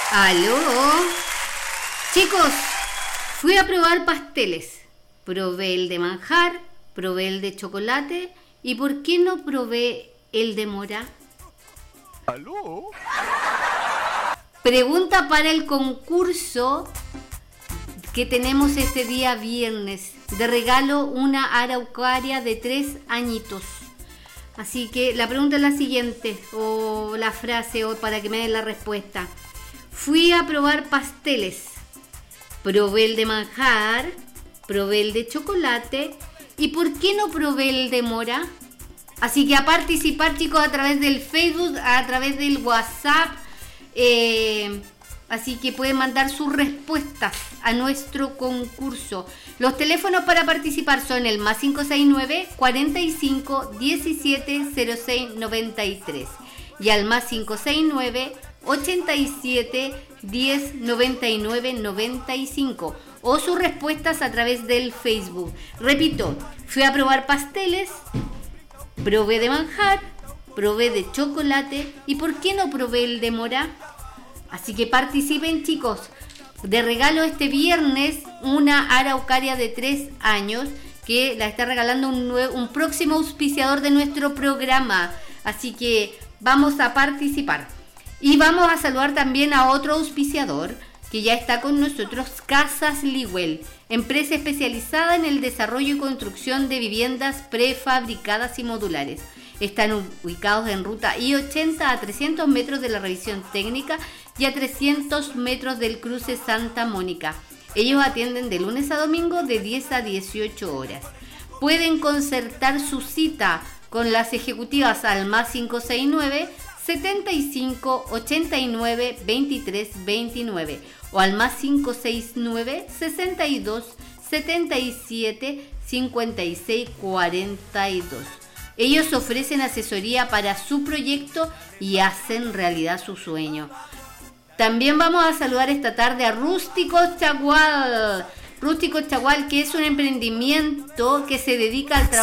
Aló. Chicos, fui a probar pasteles. Probé el de manjar, probé el de chocolate y ¿por qué no probé el de mora? ¿Aló? Pregunta para el concurso que tenemos este día viernes. De regalo una araucaria de 3 añitos. Así que la pregunta es la siguiente, o la frase, o para que me den la respuesta. Fui a probar pasteles. Probé el de manjar, probé el de chocolate y ¿por qué no probé el de mora? Así que a participar, chicos, a través del Facebook, a través del WhatsApp. Así que pueden mandar sus respuestas a nuestro concurso. Los teléfonos para participar son el más 569 45 17 06 93 y al más 569 87 10 99 95 o sus respuestas a través del Facebook. Repito, fui a probar pasteles, probé de manjar, probé de chocolate y ¿por qué no probé el de mora? Así que participen, chicos. De regalo este viernes una araucaria de 3 años que la está regalando un próximo auspiciador de nuestro programa. Así que vamos a participar. Y vamos a saludar también a otro auspiciador que ya está con nosotros, Casas Ligüel, empresa especializada en el desarrollo y construcción de viviendas prefabricadas y modulares. Están ubicados en ruta I-80 a 300 metros de la revisión técnica y a 300 metros del cruce Santa Mónica. Ellos atienden de lunes a domingo de 10 a 18 horas. Pueden concertar su cita con las ejecutivas al más 569 75 89 23 29 o al más 569 62 77 56 42. Ellos ofrecen asesoría para su proyecto y hacen realidad su sueño. También vamos a saludar esta tarde a Rústicos Chagual. Rústicos Chagual, que es un emprendimiento que se dedica al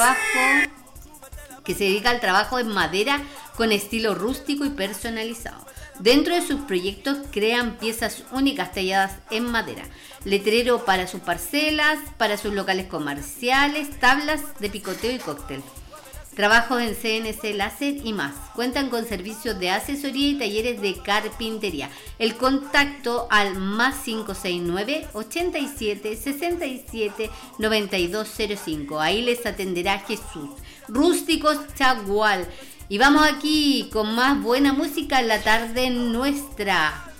trabajo en madera con estilo rústico y personalizado. Dentro de sus proyectos crean piezas únicas talladas en madera, letrero para sus parcelas, para sus locales comerciales, tablas de picoteo y cóctel. Trabajos en CNC, láser y más. Cuentan con servicios de asesoría y talleres de carpintería. El contacto al más 569 87 67 9205. Ahí les atenderá Jesús. Rústicos Chagual. Y vamos aquí con más buena música en la tarde nuestra.